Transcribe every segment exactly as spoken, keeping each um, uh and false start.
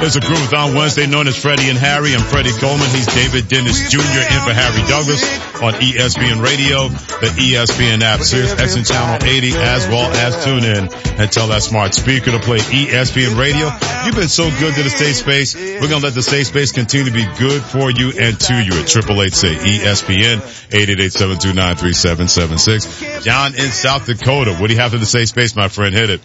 There's a group on Wednesday known as Freddie and Harry. I'm Freddie Coleman. He's David Dennis Junior in for Harry Douglas on E S P N Radio, the E S P N app, Sirius X M Channel eighty, as well as tune in and tell that smart speaker to play E S P N Radio. You've been so good to the safe space. We're going to let the safe space continue to be good for you and to you at triple eight say E S P N, eight eight eight, seven two nine, three seven seven six. John in South Dakota. What do you have to the safe space, my friend? Hit it.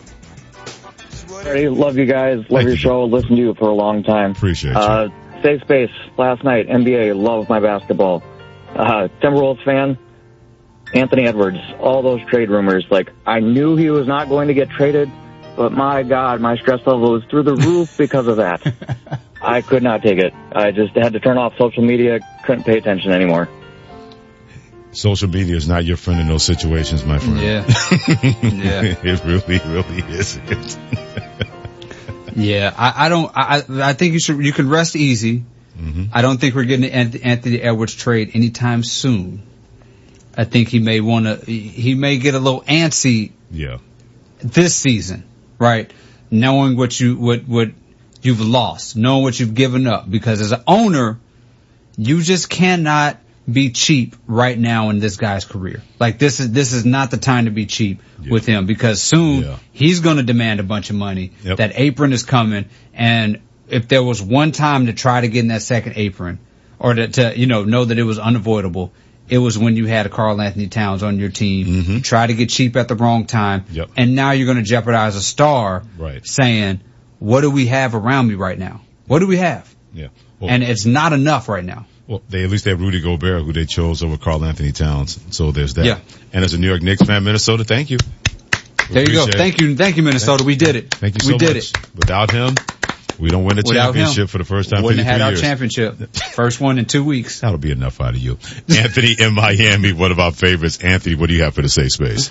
Hey, love you guys. Love Thank your you. show. Listened to you for a long time. Appreciate you. Uh, safe space. Last night, N B A. Love my basketball. Uh, Timberwolves fan. Anthony Edwards. All those trade rumors. Like, I knew he was not going to get traded, but my God, my stress level was through the roof because of that. I could not take it. I just had to turn off social media. Couldn't pay attention anymore. Social media is not your friend in those situations, my friend. Yeah. Yeah. It really, really isn't. Yeah, I, I don't. I, I think you should. You can rest easy. Mm-hmm. I don't think we're getting the Anthony Edwards trade anytime soon. I think he may want to. He may get a little antsy. Yeah. This season, right? Knowing what you what what you've lost, knowing what you've given up, because as an owner, you just cannot be cheap right now in this guy's career. Like this is this is not the time to be cheap yeah. with him, because soon yeah. he's going to demand a bunch of money. Yep. That apron is coming, and if there was one time to try to get in that second apron, or to, to you know know that it was unavoidable, it was when you had a Karl Anthony Towns on your team. Mm-hmm. You try to get cheap at the wrong time, yep. and now you're going to jeopardize a star. Right. Saying, "What do we have around me right now? What do we have?" Yeah. Well, and it's not enough right now. Well, they at least have Rudy Gobert, who they chose over Karl Anthony Towns. So there's that. Yeah. And as a New York Knicks fan, Minnesota, thank you. We there you go. Thank you. Thank you, Minnesota. Thank we did it. Thank you so we did much. It. Without him, we don't win a Without championship him, for the first time. Wouldn't have had our years. championship. First one in two weeks. That'll be enough out of you. Anthony in Miami, one of our favorites. Anthony, what do you have for the safe space?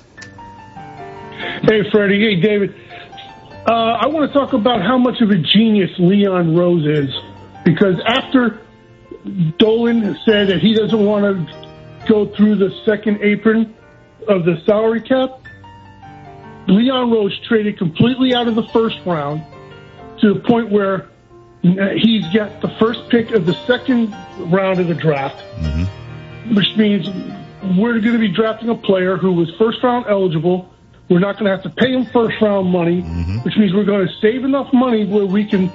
Hey, Freddie. Hey, David. Uh, I want to talk about how much of a genius Leon Rose is, because after Dolan said that he doesn't want to go through the second apron of the salary cap, Leon Rose traded completely out of the first round to the point where he's got the first pick of the second round of the draft, mm-hmm. which means we're going to be drafting a player who was first round eligible. We're not going to have to pay him first round money, mm-hmm. which means we're going to save enough money where we can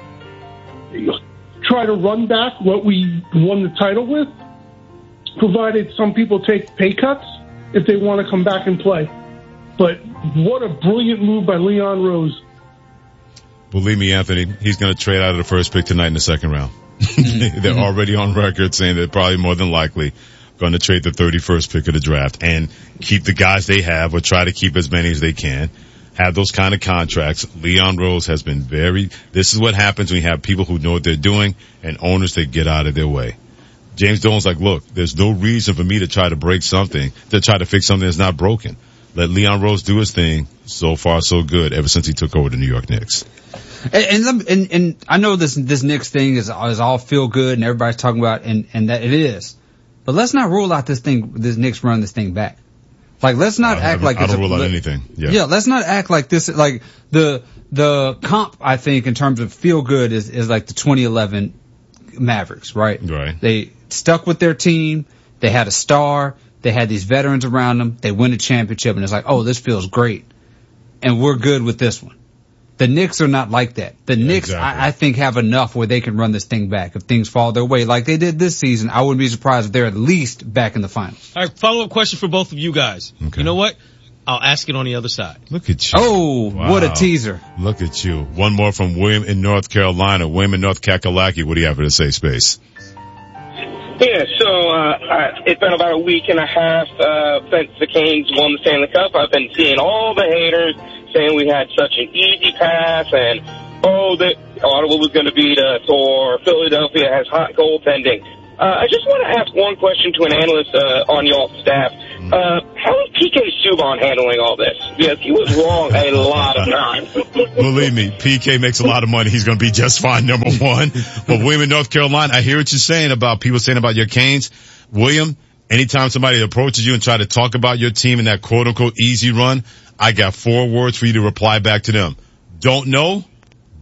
try to run back what we won the title with, provided some people take pay cuts if they want to come back and play. But what a brilliant move by Leon Rose. Believe me, Anthony, he's going to trade out of the first pick tonight in the second round. They're already on record saying they're probably more than likely going to trade the thirty-first pick of the draft and keep the guys they have, or try to keep as many as they can. Have those kind of contracts. Leon Rose has been very, this is what happens when you have people who know what they're doing and owners that get out of their way. James Dolan's like, look, there's no reason for me to try to break something, to try to fix something that's not broken. Let Leon Rose do his thing. So far, so good ever since he took over the New York Knicks. And, and, and, and I know this, this Knicks thing is, is all feel good and everybody's talking about, and, and that it is. But let's not rule out this thing, this Knicks run this thing back. Like, let's not act like I it's don't a, rule out anything. Yeah. yeah, let's not act like this, like the, the comp, I think, in terms of feel good is, is like the twenty eleven Mavericks, right? Right. They stuck with their team. They had a star. They had these veterans around them. They win a championship and it's like, oh, this feels great. And we're good with this one. The Knicks are not like that. The yeah, Knicks, exactly. I, I think, have enough where they can run this thing back. If things fall their way like they did this season, I wouldn't be surprised if they're at least back in the finals. All right, follow-up question for both of you guys. Okay. You know what? I'll ask it on the other side. Look at you. Oh, wow. What a teaser. Look at you. One more from William in North Carolina. William in North Kakalaki. What do you have for the safe space? Yeah, so uh, it's been about a week and a half uh, since the Canes won the Stanley Cup. I've been seeing all the haters saying we had such an easy pass and, oh, that Ottawa was going to beat us, or Philadelphia has hot goaltending. Uh, I just want to ask one question to an analyst uh, on y'all's staff. Uh, how is P K Subban handling all this? Because he was wrong a lot of times. Believe me, P K makes a lot of money. He's going to be just fine, number one. But William in North Carolina, I hear what you're saying about people saying about your Canes. William, anytime somebody approaches you and try to talk about your team in that quote-unquote easy run, I got four words for you to reply back to them. Don't know,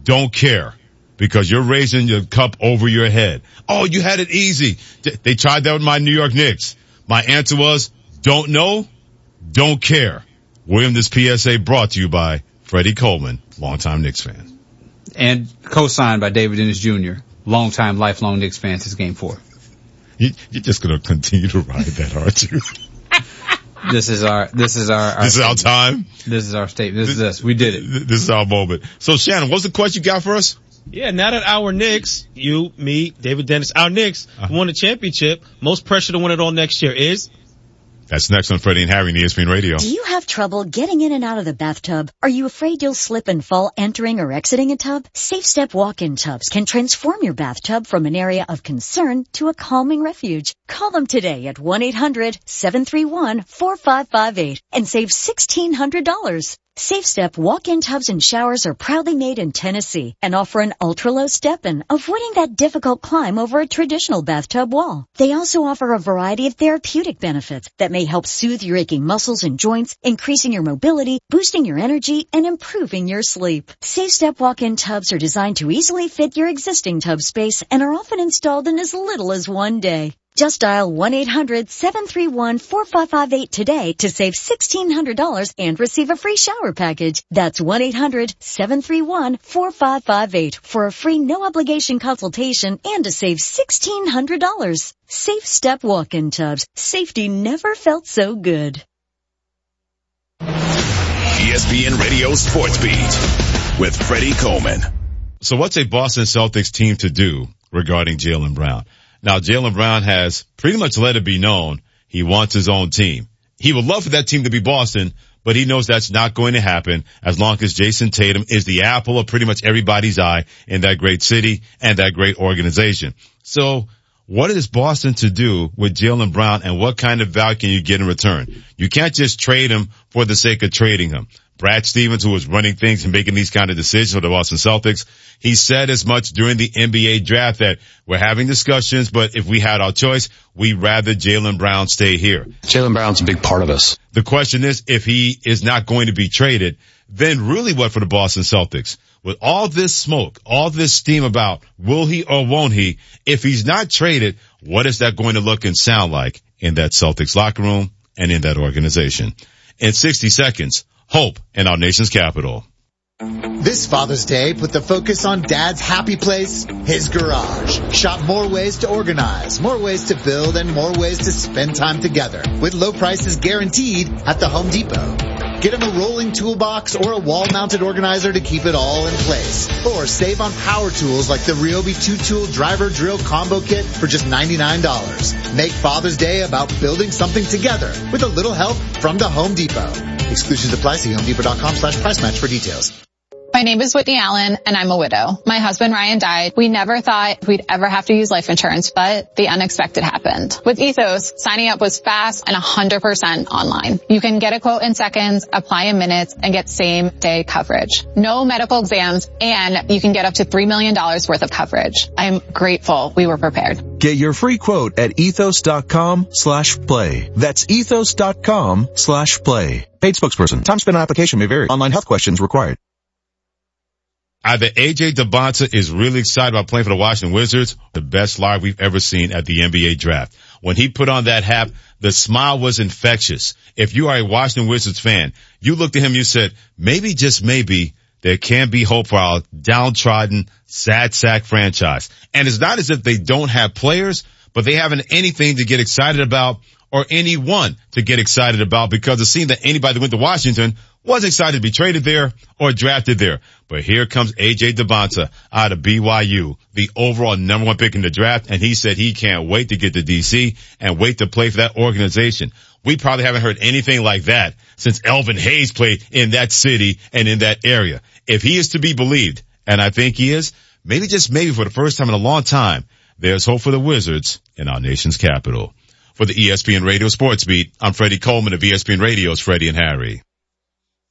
don't care because you're raising your cup over your head. Oh, you had it easy. They tried that with my New York Knicks. My answer was, don't know, don't care. William, this P S A brought to you by Freddie Coleman, longtime Knicks fan. And co-signed by David Dennis Junior, longtime, lifelong Knicks fan since Game Four. You, you're just going to continue to ride that, aren't you? This is our, this is our, our this is our time. This is our statement. This, this is us. We did it. This is our moment. So Shannon, what's the question you got for us? Yeah, now that our Knicks, you, me, David Dennis, our Knicks uh-huh. won the championship, most pressure to win it all next year is? That's next on Freddie and Harry on E S P N Radio. Do you have trouble getting in and out of the bathtub? Are you afraid you'll slip and fall entering or exiting a tub? Safe Step walk-in tubs can transform your bathtub from an area of concern to a calming refuge. Call them today at one eight hundred seven three one four five five eight and save sixteen hundred dollars. Safe Step walk-in tubs and showers are proudly made in Tennessee and offer an ultra-low step-in, avoiding that difficult climb over a traditional bathtub wall. They also offer a variety of therapeutic benefits that may help soothe your aching muscles and joints, increasing your mobility, boosting your energy, and improving your sleep. Safe Step walk-in tubs are designed to easily fit your existing tub space and are often installed in as little as one day. Just dial one eight hundred seven three one four five five eight today to save sixteen hundred dollars and receive a free shower package. That's one eight hundred seven three one four five five eight for a free no-obligation consultation and to save sixteen hundred dollars. Safe Step walk-in tubs. Safety never felt so good. E S P N Radio Sports Beat with Freddie Coleman. So what's a Boston Celtics team to do regarding Jaylen Brown? Now, Jaylen Brown has pretty much let it be known he wants his own team. He would love for that team to be Boston, but he knows that's not going to happen as long as Jason Tatum is the apple of pretty much everybody's eye in that great city and that great organization. So what is Boston to do with Jaylen Brown, and what kind of value can you get in return? You can't just trade him for the sake of trading him. Brad Stevens, who was running things and making these kind of decisions for the Boston Celtics, he said as much during the N B A draft that we're having discussions, but if we had our choice, we'd rather Jaylen Brown stay here. Jaylen Brown's a big part of us. The question is, if he is not going to be traded, then really what for the Boston Celtics? With all this smoke, all this steam about will he or won't he, if he's not traded, what is that going to look and sound like in that Celtics locker room and in that organization? In sixty seconds, Hope in our nation's capital. This Father's Day, put the focus on Dad's happy place, his garage. Shop more ways to organize, more ways to build, and more ways to spend time together with low prices guaranteed at the Home Depot. Get him a rolling toolbox or a wall-mounted organizer to keep it all in place. Or save on power tools like the Ryobi two-tool driver drill combo kit for just ninety-nine dollars. Make Father's Day about building something together with a little help from the Home Depot. Exclusions apply. See homedepot.com slash price match for details. My name is Whitney Allen, and I'm a widow. My husband, Ryan, died. We never thought we'd ever have to use life insurance, but the unexpected happened. With Ethos, signing up was fast and one hundred percent online. You can get a quote in seconds, apply in minutes, and get same-day coverage. No medical exams, and you can get up to three million dollars worth of coverage. I'm grateful we were prepared. Get your free quote at ethos.com slash play. That's ethos.com slash play. Paid spokesperson. Time spent on application may vary. Online health questions required. Either A J Debonta is really excited about playing for the Washington Wizards, the best live we've ever seen at the N B A draft. When he put on that hat, the smile was infectious. If you are a Washington Wizards fan, you looked at him, you said, maybe, just maybe, there can be hope for our downtrodden, sad sack franchise. And it's not as if they don't have players, but they haven't anything to get excited about or anyone to get excited about, because it seemed that anybody that went to Washington was excited to be traded there or drafted there. But here comes A J Debonta out of B Y U, the overall number one pick in the draft, and he said he can't wait to get to D C and wait to play for that organization. We probably haven't heard anything like that since Elvin Hayes played in that city and in that area. If he is to be believed, and I think he is, maybe just maybe for the first time in a long time, there's hope for the Wizards in our nation's capital. For the E S P N Radio Sports Beat, I'm Freddie Coleman of E S P N Radio's Freddie and Harry.